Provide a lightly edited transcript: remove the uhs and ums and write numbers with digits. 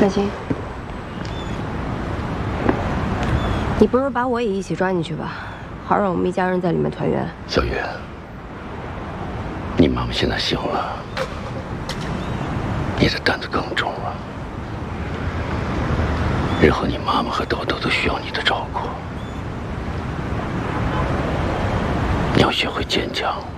南星，你不会把我也一起抓进去吧？好让我们一家人在里面团圆。 小月，你妈妈现在醒了，你的担子更重了。日后你妈妈和豆豆都需要你的照顾，你要学会坚强。